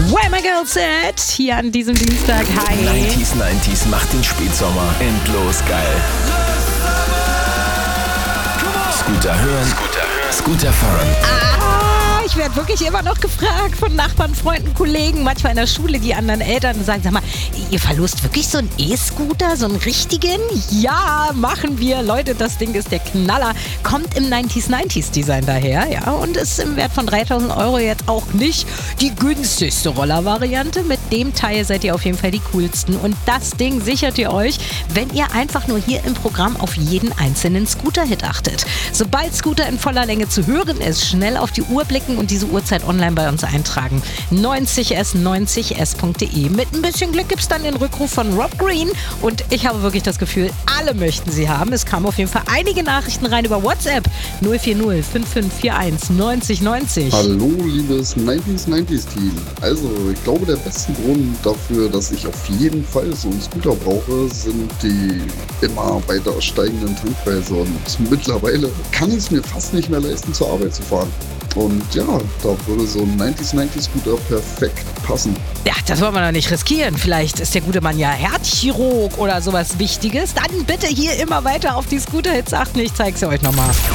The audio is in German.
Where My Girl Set hier an diesem Dienstag. Hi. 90s macht den Spätsommer endlos geil. Scooter hören, Scooter fahren. Ich werde wirklich immer noch gefragt von Nachbarn, Freunden, Kollegen, manchmal in der Schule, die anderen Eltern sagen, sag mal, ihr verlost wirklich so einen E-Scooter, so einen richtigen? Ja, machen wir. Leute, das Ding ist der Knaller. Kommt im 90s Design daher, ja, und ist im Wert von 3.000 € jetzt auch nicht die günstigste Rollervariante. Mit dem Teil seid ihr auf jeden Fall die coolsten. Und das Ding sichert ihr euch, wenn ihr einfach nur hier im Programm auf jeden einzelnen Scooter-Hit achtet. Sobald Scooter in voller Länge zu hören ist, schnell auf die Uhr blicken und diese Uhrzeit online bei uns eintragen. 90s90s.de. Mit ein bisschen Glück gibt es dann den Rückruf von Rob Green und ich habe wirklich das Gefühl, alle möchten sie haben. Es kamen auf jeden Fall einige Nachrichten rein über WhatsApp 040 5541 9090. Hallo, liebes 90s-Team. Also, ich glaube, der beste Grund dafür, dass ich auf jeden Fall so einen Scooter brauche, sind die immer weiter steigenden Tankpreise. Und mittlerweile kann ich es mir fast nicht mehr leisten, zur Arbeit zu fahren. Und ja, da würde so ein 90s-Scooter perfekt passen. Ja, das wollen wir doch nicht riskieren. Vielleicht ist der gute Mann ja Herzchirurg oder sowas Wichtiges. Dann bitte hier immer weiter auf die Scooter-Hits achten. Ich zeige sie euch nochmal.